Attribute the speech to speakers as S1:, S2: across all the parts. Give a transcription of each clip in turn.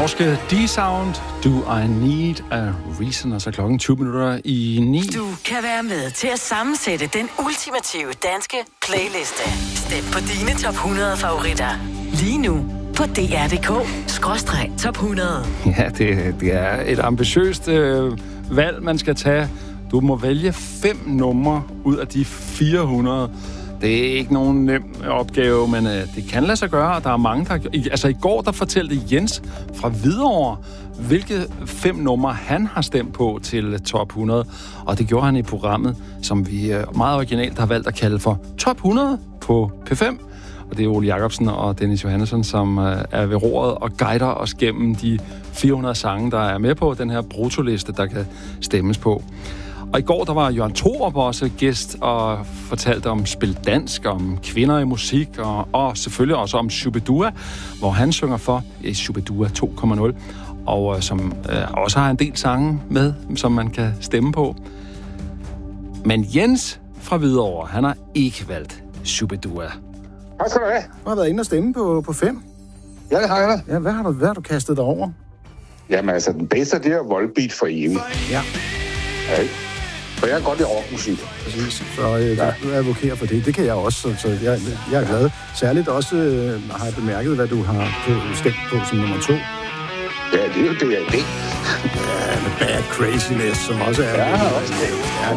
S1: norske D-Sound, Do I Need a Reason, og så klokken 20 minutter i 9.
S2: Du kan være med til at sammensætte den ultimative danske playliste. Stem på dine top 100 favoritter. Lige nu på dr.dk/top 100.
S1: Ja, det er et ambitiøst valg, man skal tage. Du må vælge 5 numre ud af de 400. Det er ikke nogen nem opgave, men det kan lade sig gøre, og der er mange, der... Altså i går, der fortalte Jens fra Hvidovre, hvilke 5 numre han har stemt på til top 100. Og det gjorde han i programmet, som vi meget originalt har valgt at kalde for Top 100 på P5. Og det er Ole Jacobsen og Dennis Johannesson, som er ved roret og guider os gennem de 400 sange, der er med på den her brutoliste, der kan stemmes på. Og i går, der var Jørgen Thorup også gæst og fortalte om spil dansk, om kvinder i musik, og selvfølgelig også om Shubidua, hvor han synger for Shubidua 2.0, og som også har en del sange med, som man kan stemme på. Men Jens fra Hvidovre, han har ikke valgt Shubidua.
S3: Tak skal du have.
S4: Du har været inde og stemme på 5.
S3: Ja, det har jeg da.
S4: Ja, hvad har du kastet dig over?
S3: Jamen altså, den bedste det er Volbeat for evigt.
S4: Ja.
S3: Ja, for jeg er godt i rockmusik.
S4: Præcis. Så du advokerer for det. Det kan jeg også, så jeg er glad. Særligt også har jeg bemærket, hvad du har stemt på som nummer 2.
S3: Ja, det er jo det, jeg ved.
S4: Ja, med Bad Craziness, som også er...
S3: Ja, også det.
S4: Ja.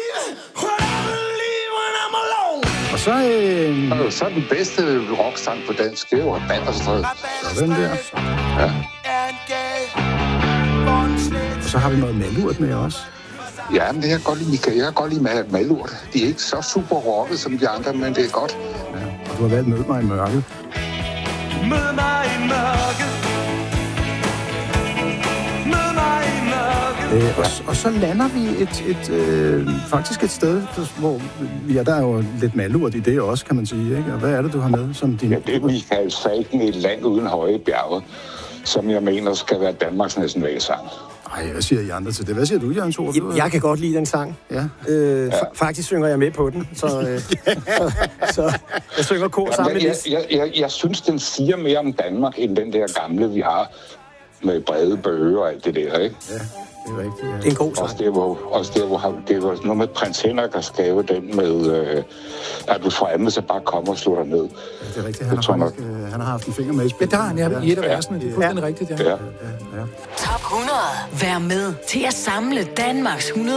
S4: Og så...
S3: Så er den bedste rocksang på dansk, det er jo Banderstræde.
S4: Sådan der.
S3: Ja.
S4: Og så har vi noget malurt med også.
S3: Ja, men det jeg kan godt lide med malurt. De er ikke så super rocket som de andre, men det er godt.
S4: Ja, og du har valgt Mød mig i mørket.
S5: Mød mig i mørket. Mød mig i mørket.
S4: Og så lander vi faktisk et sted, hvor der er jo lidt malurt i det også, kan man sige, ikke? Og hvad er det, du har med som din...
S3: Ja, det er Michael Falken i Et land uden høje bjerge, som jeg mener skal være Danmarks nationalsang.
S4: Ej, hvad siger I andre til det? Hvad siger du, Jørgen Thorup?
S6: Jeg kan godt lide den sang.
S4: Ja.
S6: Faktisk synger jeg med på den, så jeg synger kor sammen med det.
S3: Jeg synes, den siger mere om Danmark, end den der gamle, vi har med brede bøger og alt det der, ikke?
S4: Ja, det er rigtigt. Ja.
S6: Det er en god sang.
S3: Også der, hvor det var noget med Prins Henrik, der skrev den med, at du fremmed, så bare kommer og slår dig ned.
S4: Ja, det er rigtigt. Han har haft en finger med i spil.
S7: Ja, der har han i et af versene. Det er fuldstændig rigtigt, ja.
S3: Ja.
S2: Top 100. Vær med til at samle Danmarks 100